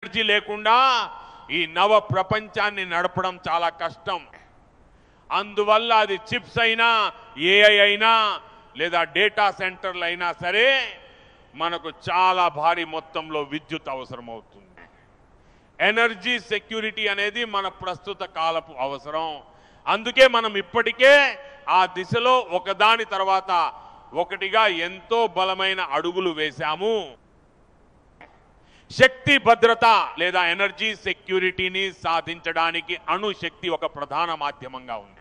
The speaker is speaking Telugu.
ఎనర్జీ లేకుండా ఈ నవ ప్రపంచాన్ని నడపడం చాలా కష్టం. అందువల్ల అది చిప్స్ అయినా, ఏఐ అయినా, లేదా డేటా సెంటర్లు అయినా సరే మనకు చాలా భారీ మొత్తంలో విద్యుత్ అవసరమవుతుంది. ఎనర్జీ సెక్యూరిటీ అనేది మన ప్రస్తుత కాలపు అవసరం. అందుకే మనం ఇప్పటికే ఆ దిశలో ఒకదాని తర్వాత ఒకటిగా ఎంతో బలమైన అడుగులు వేశాము. శక్తి భద్రత లేదా ఎనర్జీ సెక్యూరిటీని సాధించడానికి అణుశక్తి ఒక ప్రధాన మాధ్యమంగా ఉంది.